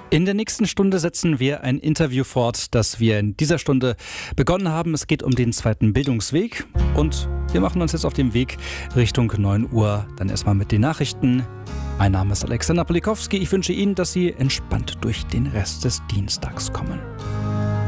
In der nächsten Stunde setzen wir ein Interview fort, das wir in dieser Stunde begonnen haben. Es geht um den zweiten Bildungsweg und wir machen uns jetzt auf den Weg Richtung 9 Uhr. Dann erstmal mit den Nachrichten. Mein Name ist Alexander Polikowski. Ich wünsche Ihnen, dass Sie entspannt durch den Rest des Dienstags kommen.